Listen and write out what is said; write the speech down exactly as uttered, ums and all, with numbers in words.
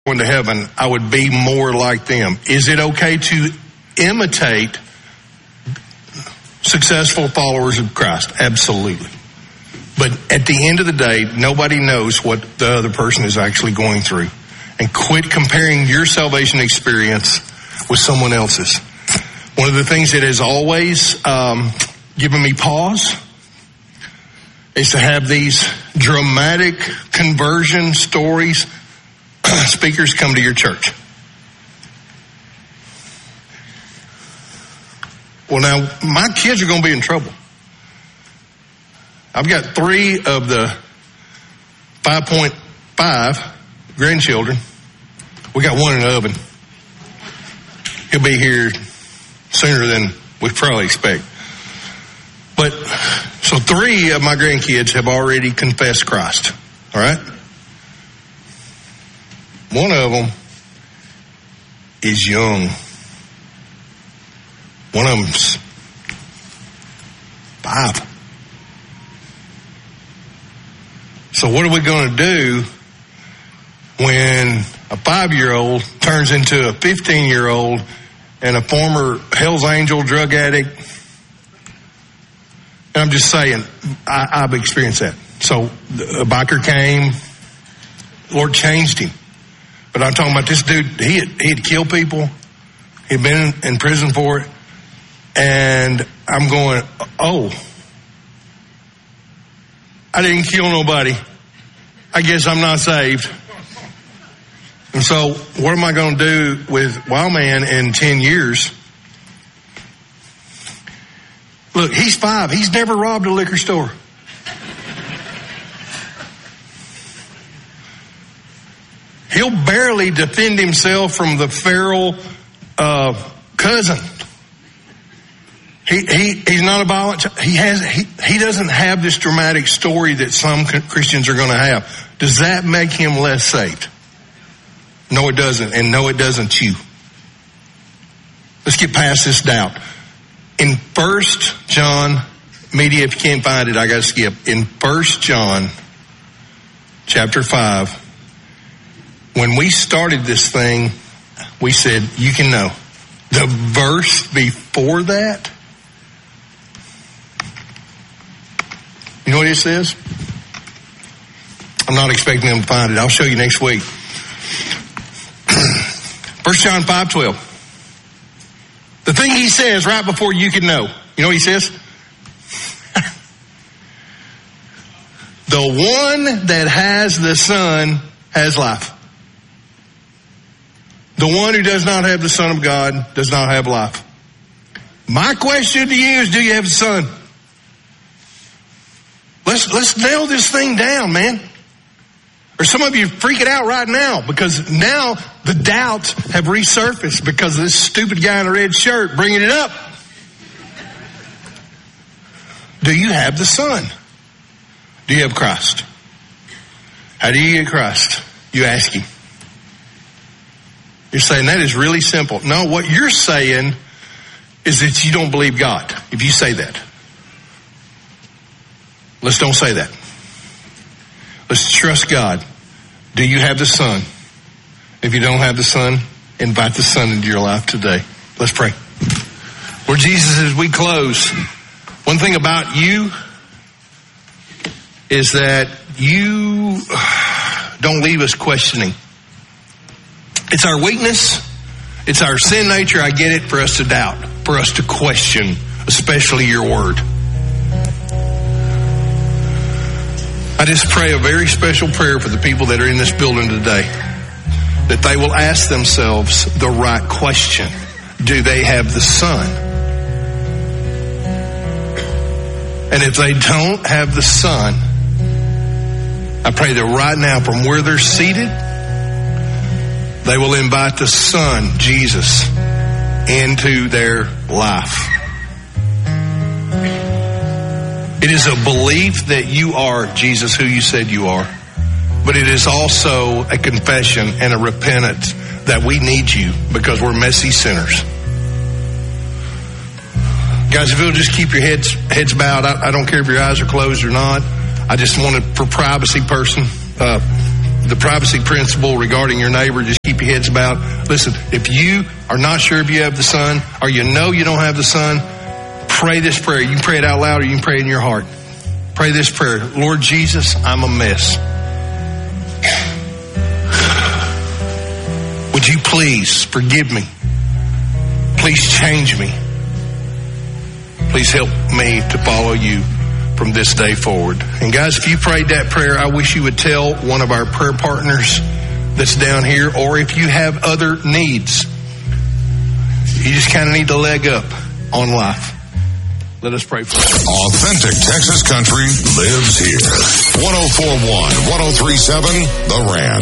into heaven, I would be more like them. Is it okay to imitate successful followers of Christ? Absolutely. But at the end of the day, nobody knows what the other person is actually going through. And quit comparing your salvation experience with someone else's. One of the things that has always um, given me pause is to have these dramatic conversion stories. Speakers come to your church. Well, now, my kids are going to be in trouble. I've got three of the five point five grandchildren. We got one in the oven. He'll be here sooner than we probably expect. But, so three of my grandkids have already confessed Christ. All right? One of them is young. One of them's five. So what are we going to do when a five-year-old turns into a fifteen-year-old and a former Hell's Angel drug addict? And I'm just saying, I, I've experienced that. So a biker came, Lord changed him. But I'm talking about this dude, he had, he had killed people. He'd been in prison for it. And I'm going, oh, I didn't kill nobody. I guess I'm not saved. And so what am I going to do with Wild Man in ten years? Look, he's five. He's never robbed a liquor store. He'll barely defend himself from the feral uh, cousin. He, he he's not a violent. He has he he doesn't have this dramatic story that some Christians are going to have. Does that make him less saved? No, it doesn't, and no, it doesn't you. Let's get past this doubt. In First John, media, if you can't find it, I got to skip. In First John, chapter five, when we started this thing, we said you can know. The verse before that. You know what it says? I'm not expecting them to find it. I'll show you next week. First John five twelve. The thing he says right before you can know. You know what he says? The one that has the Son has life. The one who does not have the Son of God does not have life. My question to you is, do you have the Son? Let's, let's nail this thing down, man. Or some of you freaking out right now because now the doubts have resurfaced because of this stupid guy in a red shirt bringing it up. Do you have the Son? Do you have Christ? How do you get Christ? You ask him. You're saying that is really simple. No, what you're saying is that you don't believe God. If you say that. Let's don't say that. Let's trust God. Do you have the Son? If you don't have the Son, invite the Son into your life today. Let's pray. Lord Jesus, as we close, one thing about you is that you don't leave us questioning. It's our weakness. It's our sin nature. I get it, for us to doubt, for us to question, especially your word. I just pray a very special prayer for the people that are in this building today, that they will ask themselves the right question. Do they have the Son? And if they don't have the Son, I pray that right now from where they're seated, they will invite the Son, Jesus, into their life. It is a belief that you are, Jesus, who you said you are. But it is also a confession and a repentance that we need you because we're messy sinners. Guys, if you'll just keep your heads heads bowed, I, I don't care if your eyes are closed or not. I just wanted, for privacy person, uh, the privacy principle regarding your neighbor, just keep your heads bowed. Listen, if you are not sure if you have the Son, or you know you don't have the Son, pray this prayer. You can pray it out loud, or you can pray it in your heart. Pray this prayer. Lord Jesus, I'm a mess. Would you please forgive me? Please change me. Please help me to follow you from this day forward. And guys, if you prayed that prayer, I wish you would tell one of our prayer partners that's down here, or if you have other needs, you just kind of need to leg up on life. Let us pray for you. Authentic Texas country lives here. one oh four point one, one oh three point seven, The Ranch.